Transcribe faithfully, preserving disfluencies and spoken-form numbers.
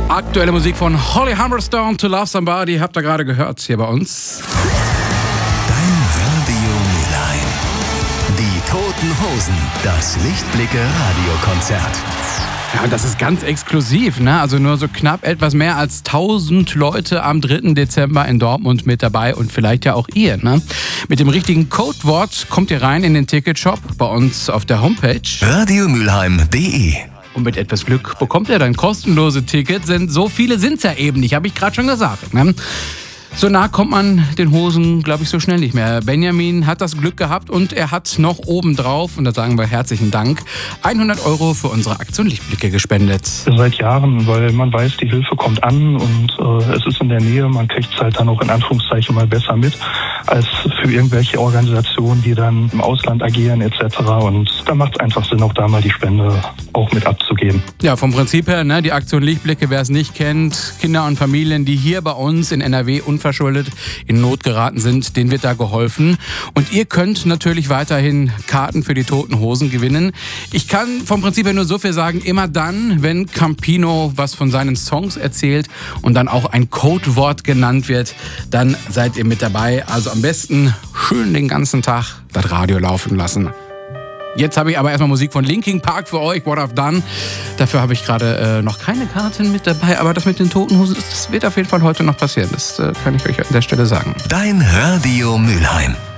Aktuelle Musik von Holly Humberstone, To Love Somebody, habt ihr gerade gehört hier bei uns. Dein Radio Mülheim. Die Toten Hosen, das Lichtblicke-Radiokonzert. Ja, das ist ganz exklusiv, ne? Also nur so knapp etwas mehr als tausend Leute am dritten Dezember in Dortmund mit dabei und vielleicht ja auch ihr, ne? Mit dem richtigen Codewort kommt ihr rein in den Ticketshop bei uns auf der Homepage radiomülheim punkt de. und mit etwas Glück bekommt ihr dann kostenlose Tickets, denn so viele sind's ja eben nicht, habe ich gerade schon gesagt, ne? So nah kommt man den Hosen, glaube ich, so schnell nicht mehr. Benjamin hat das Glück gehabt und er hat noch obendrauf, und da sagen wir herzlichen Dank, hundert Euro für unsere Aktion Lichtblicke gespendet. Seit Jahren, weil man weiß, die Hilfe kommt an und äh, es ist in der Nähe, man kriegt es halt dann auch in Anführungszeichen mal besser mit, als für irgendwelche Organisationen, die dann im Ausland agieren et cetera. Und da macht es einfach Sinn, auch da mal die Spende auch mit abzugeben. Ja, vom Prinzip her, ne, die Aktion Lichtblicke, wer es nicht kennt, Kinder und Familien, die hier bei uns in N R W unverschuldet in Not geraten sind, denen wird da geholfen. Und ihr könnt natürlich weiterhin Karten für die Toten Hosen gewinnen. Ich kann vom Prinzip her nur so viel sagen, immer dann, wenn Campino was von seinen Songs erzählt und dann auch ein Codewort genannt wird, dann seid ihr mit dabei. Also am besten schön den ganzen Tag das Radio laufen lassen. Jetzt habe ich aber erstmal Musik von Linkin Park für euch, What I've Done. Dafür habe ich gerade äh, noch keine Karten mit dabei, aber das mit den Toten Hosen, das wird auf jeden Fall heute noch passieren. Das äh, kann ich euch an der Stelle sagen. Dein Radio Mülheim.